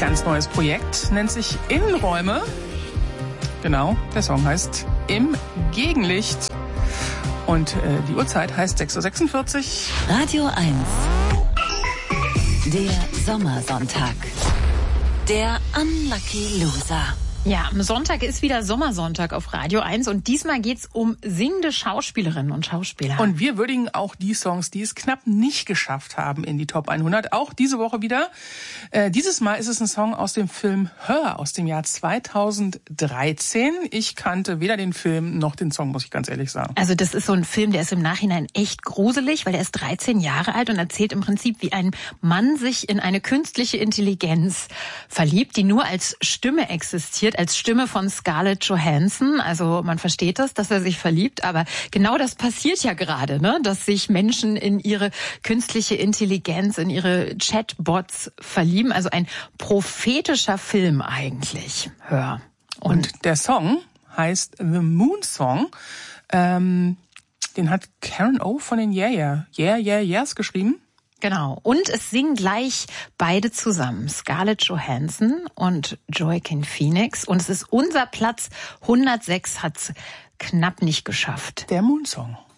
Ganz neues Projekt, nennt sich Innenräume. Genau, der Song heißt Im Gegenlicht. Und die Uhrzeit heißt 6.46 Uhr. Radio 1. Der Sommersonntag. Der Unlucky Loser. Ja, am Sonntag ist wieder Sommersonntag auf Radio 1 und diesmal geht's um singende Schauspielerinnen und Schauspieler. Und wir würdigen auch die Songs, die es knapp nicht geschafft haben in die Top 100, auch diese Woche wieder. Dieses Mal ist es ein Song aus dem Film Her aus dem Jahr 2013. Ich kannte weder den Film noch den Song, muss ich ganz ehrlich sagen. Also das ist so ein Film, der ist im Nachhinein echt gruselig, weil er ist 13 Jahre alt und erzählt im Prinzip, wie ein Mann sich in eine künstliche Intelligenz verliebt, die nur als Stimme existiert, als Stimme von Scarlett Johansson. Also man versteht das, dass er sich verliebt, aber genau das passiert ja gerade, ne? Dass sich Menschen in ihre künstliche Intelligenz, in ihre Chatbots verlieben. Also ein prophetischer Film eigentlich. Hör. Und der Song heißt The Moon Song. Den hat Karen O von den Yeahs geschrieben. Genau. Und es singen gleich beide zusammen. Scarlett Johansson und Joaquin Phoenix. Und es ist unser Platz 106, hat's knapp nicht geschafft. Der Moon Song.